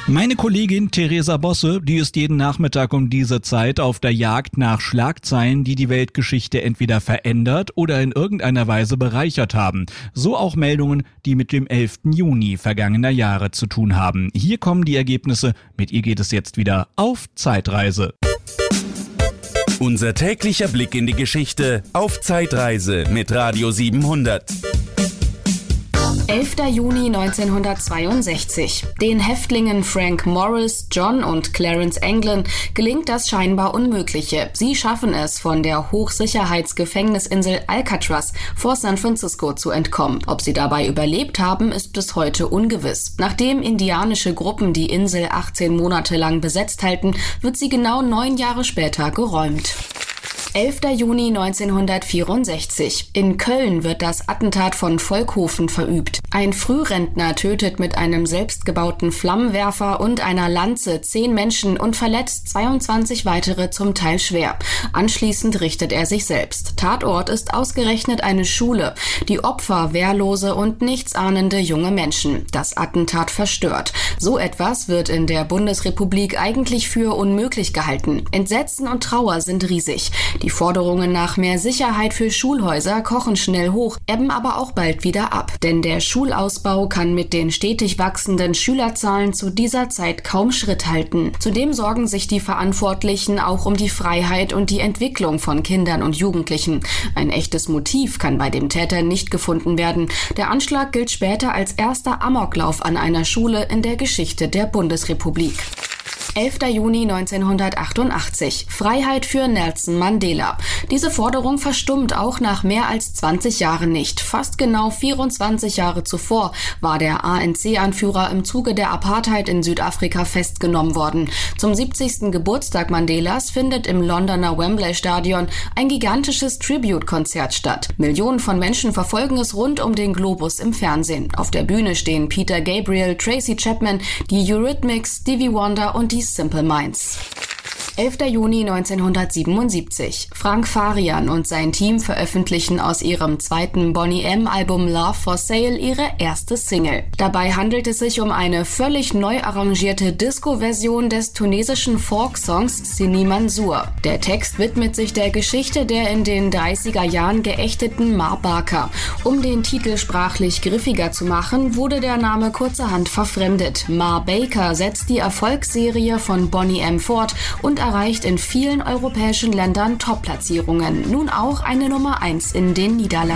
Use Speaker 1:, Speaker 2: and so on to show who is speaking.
Speaker 1: Meine Kollegin Theresa Bosse, die ist jeden Nachmittag um diese Zeit auf der Jagd nach Schlagzeilen, die die Weltgeschichte entweder verändert oder in irgendeiner Weise bereichert haben. So auch Meldungen, die mit dem 11. Juni vergangener Jahre zu tun haben. Hier kommen die Ergebnisse. Mit ihr geht es jetzt wieder auf Zeitreise.
Speaker 2: Unser täglicher Blick in die Geschichte auf Zeitreise mit Radio 700.
Speaker 3: 11. Juni 1962. Den Häftlingen Frank Morris, John und Clarence Anglin gelingt das scheinbar Unmögliche. Sie schaffen es, von der Hochsicherheitsgefängnisinsel Alcatraz vor San Francisco zu entkommen. Ob sie dabei überlebt haben, ist bis heute ungewiss. Nachdem indianische Gruppen die Insel 18 Monate lang besetzt halten, wird sie genau 9 Jahre später geräumt. 11. Juni 1964. In Köln wird das Attentat von Volkhofen verübt. Ein Frührentner tötet mit einem selbstgebauten Flammenwerfer und einer Lanze 10 Menschen und verletzt 22 weitere zum Teil schwer. Anschließend richtet er sich selbst. Tatort ist ausgerechnet eine Schule. Die Opfer wehrlose und nichtsahnende junge Menschen. Das Attentat verstört. So etwas wird in der Bundesrepublik eigentlich für unmöglich gehalten. Entsetzen und Trauer sind riesig. Die Forderungen nach mehr Sicherheit für Schulhäuser kochen schnell hoch, ebben aber auch bald wieder ab. Denn der Schulausbau kann mit den stetig wachsenden Schülerzahlen zu dieser Zeit kaum Schritt halten. Zudem sorgen sich die Verantwortlichen auch um die Freiheit und die Entwicklung von Kindern und Jugendlichen. Ein echtes Motiv kann bei dem Täter nicht gefunden werden. Der Anschlag gilt später als erster Amoklauf an einer Schule in der Geschichte der Bundesrepublik. 11. Juni 1988. Freiheit für Nelson Mandela. Diese Forderung verstummt auch nach mehr als 20 Jahren nicht. Fast genau 24 Jahre zuvor war der ANC-Anführer im Zuge der Apartheid in Südafrika festgenommen worden. Zum 70. Geburtstag Mandelas findet im Londoner Wembley-Stadion ein gigantisches Tribute-Konzert statt. Millionen von Menschen verfolgen es rund um den Globus im Fernsehen. Auf der Bühne stehen Peter Gabriel, Tracy Chapman, die Eurythmics, Stevie Wonder und die Simple Minds. 11. Juni 1977. Frank Farian und sein Team veröffentlichen aus ihrem zweiten Boney-M-Album Love for Sale ihre erste Single. Dabei handelt es sich um eine völlig neu arrangierte Disco-Version des tunesischen Folk-Songs Sini Mansour. Der Text widmet sich der Geschichte der in den 30er Jahren geächteten Ma Barker. Um den Titel sprachlich griffiger zu machen, wurde der Name kurzerhand verfremdet. Ma Baker setzt die Erfolgsserie von Boney M fort und erreicht in vielen europäischen Ländern Top-Platzierungen. Nun auch eine Nummer 1 in den Niederlanden.